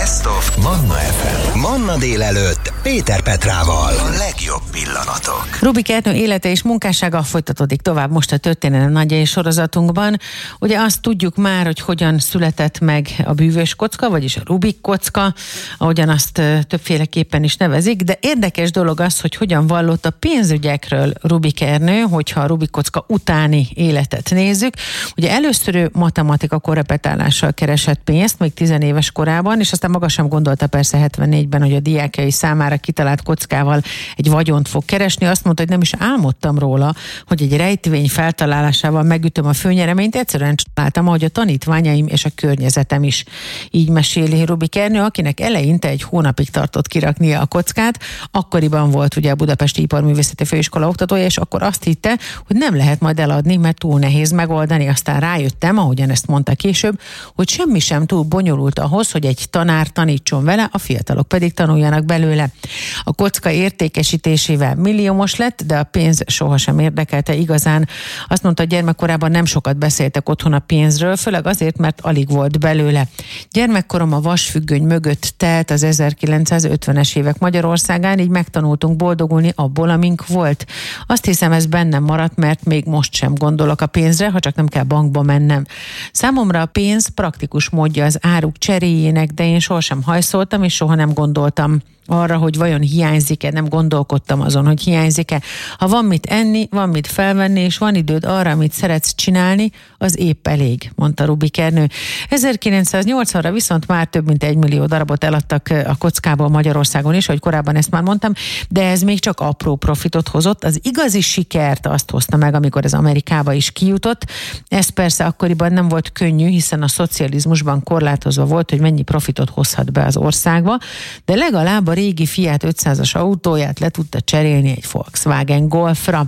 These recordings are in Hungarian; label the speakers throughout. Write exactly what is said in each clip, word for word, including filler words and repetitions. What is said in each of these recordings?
Speaker 1: Best of Manna ef em. Manna délelőtt Péter Petrával. A legjobb pillanatok.
Speaker 2: Rubik Ernő élete és munkássága folytatódik tovább most a Történelem Nagyjai sorozatunkban. Ugye azt tudjuk már, hogy hogyan született meg a bűvös kocka, vagyis a Rubik kocka, ahogyan azt többféleképpen is nevezik, de érdekes dolog az, hogy hogyan vallott a pénzügyekről Rubik Ernő, hogyha a Rubik kocka utáni életet nézzük. Ugye először ő matematika korrepetálással keresett pénzt, még tizenéves korában, és aztán maga sem gondolta persze hetvennégyben, hogy a diákjai számára kitalált kockával egy vagyont fog keresni. Azt mondta, hogy nem is álmodtam róla, hogy egy rejtvény feltalálásával megütöm a főnyereményt, egyszerűen találtam, ahogy a tanítványaim és a környezetem is. Így meséli Rubik Ernő, akinek eleinte egy hónapig tartott kiraknia a kockát. Akkoriban volt ugye a Budapesti Iparművészeti Főiskola oktatója, és akkor azt hitte, hogy nem lehet majd eladni, mert túl nehéz megoldani. Aztán rájöttem, ahogyan ezt mondta később, hogy semmi sem túl bonyolult ahhoz, hogy egy tanár tanítson vele, a fiatalok pedig tanuljanak belőle. A kocka értékesítésével milliómos lett, de a pénz sohasem érdekelte igazán. Azt mondta, hogy gyermekkorában nem sokat beszéltek otthon a pénzről, főleg azért, mert alig volt belőle. Gyermekkorom a vasfüggöny mögött telt az ezerkilencszázötvenes évek Magyarországán, így megtanultunk boldogulni abból, amink volt. Azt hiszem, ez bennem maradt, mert még most sem gondolok a pénzre, ha csak nem kell bankba mennem. Számomra a pénz praktikus módja az áruk cseréjének, de én sohasem hajszoltam, és soha nem gondoltam arra, hogy vajon hiányzik-e, nem gondolkodtam azon, hogy hiányzik-e. Ha van mit enni, van mit felvenni, és van időd arra, amit szeretsz csinálni, az épp elég, mondta Rubik Ernő. ezerkilencszáznyolcvanra viszont már több mint egy millió darabot eladtak a kockából Magyarországon is, ahogy korábban ezt már mondtam, de ez még csak apró profitot hozott. Az igazi sikert azt hozta meg, amikor ez Amerikába is kijutott. Ez persze akkoriban nem volt könnyű, hiszen a szocializmusban korlátozva volt, hogy mennyi profitot hozhat be az országba, de legalább a régi Fiat ötszázas autóját le tudta cserélni egy Volkswagen Golfra.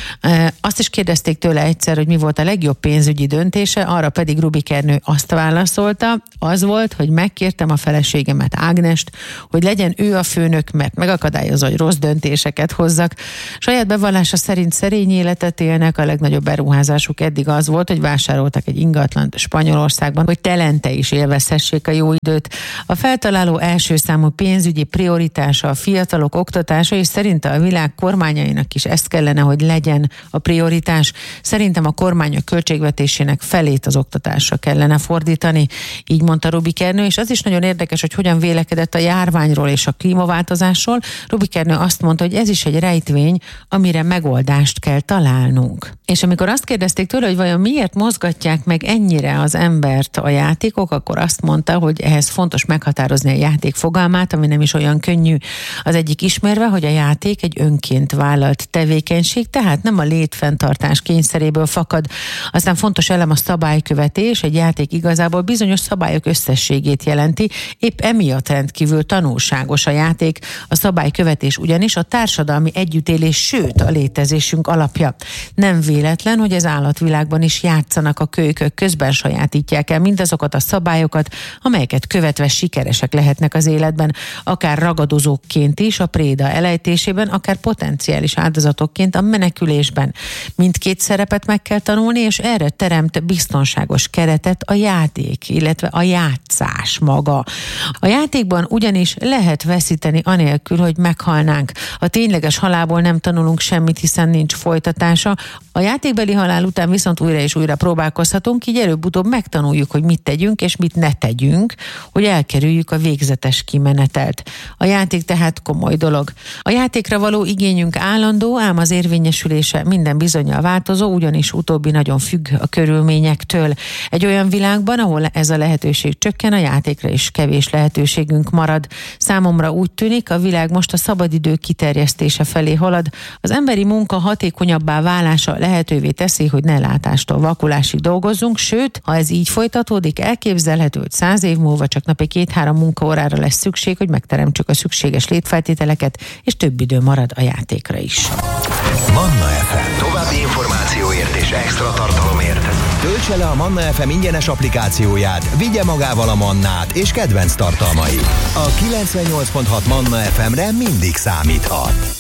Speaker 2: E, azt is kérdezték tőle egyszer, hogy mi volt a legjobb pénzügyi döntése, arra pedig Rubik Ernő azt válaszolta, az volt, hogy megkértem a feleségemet, Ágnest, hogy legyen ő a főnök, mert megakadályozza, hogy rossz döntéseket hozzak. Saját bevallása szerint szerény életet élnek, a legnagyobb beruházásuk eddig az volt, hogy vásároltak egy ingatlant Spanyolországban, hogy telente is élvezhessék a jó időt. A feltaláló első számú pénzügyi prioritása a fiatalok oktatása, és szerinte a világ kormányainak is ezt kellene, hogy legyen a prioritás. Szerintem a kormány a költségvetésének felét az oktatásra kellene fordítani, így mondta Rubik Ernő, és az is nagyon érdekes, hogy hogyan vélekedett a járványról és a klímaváltozásról. Rubik Ernő azt mondta, hogy ez is egy rejtvény, amire megoldást kell találnunk. És amikor azt kérdezték tőle, hogy vajon miért mozgatják meg ennyire az embert a játékok, akkor azt mondta, hogy ehhez fontos meghatározni a játék fogalmát, ami nem is olyan könnyű. Az egyik ismerve, hogy a játék egy önként vállalt tevékenység, tehát nem a létfenntartás kényszeréből fakad. Aztán fontos elem a szabálykövetés, egy játék igazából bizonyos szabályok összességét jelenti, épp emiatt rendkívül tanulságos a játék. A szabálykövetés ugyanis a társadalmi együttélés, sőt a létezésünk alapja. Nem véletlen, hogy az állatvilágban is játszanak a kölykök, közben sajátítják el mindazokat a szabályokat, amelyeket követve sikeresek lehetnek az életben, akár ragadozókként is a préda elejtésében, akár potenciális áldozatokként a menekülésben. Mindkét szerepet meg kell tanulni, és erre teremt biztonságos keretet a játék, illetve a játszás maga. A játékban ugyanis lehet veszíteni anélkül, hogy meghalnánk. A tényleges halálból nem tanulunk semmit, hiszen nincs folytatása. A játékbeli halál után viszont újra és újra próbálkozhatunk, így előbb-utóbb megtanuljuk, hogy mit tegyünk és mit ne tegyünk, hogy elkerüljük a végzetes kimenetelt. A játék tehát komoly dolog. A játékra való igényünk állandó, ám az érvényesülése minden bizonnyal változó, ugyanis utóbbi nagyon függ a körülményektől. Egy olyan világban, ahol ez a lehetőség csökken, a játékra is kevés lehetőségünk marad. Számomra úgy tűnik, a világ most a szabadidő kiterjesztése felé halad. Az emberi munka hatékonyabbá válása lehetővé teszi, hogy ne látástól vakulásig dolgozzunk, sőt, ha ez így folytatódik, elképzelhető, hogy száz év múlva csak napi két-három munkaórára lesz szükség, hogy megteremtsük a szükséges létfeltételeket, és több idő marad a játékra is.
Speaker 1: Manna ef em. További információért és extra tartalomért töltse le a Manna ef em ingyenes applikációját, vigye magával a Mannát és kedvenc tartalmait. A kilencvennyolc pont hat Manna ef emre mindig számíthat.